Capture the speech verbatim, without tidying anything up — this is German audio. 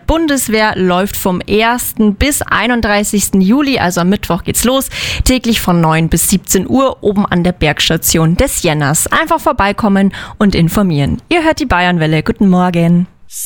Bundeswehr läuft vom ersten bis einunddreißigsten Juli, also am Mittwoch geht's los, täglich von neun bis siebzehn Uhr oben an der Bergstation des Jenners. Einfach vorbeikommen und informieren. Ihr hört die Bayernwelle. Guten Morgen.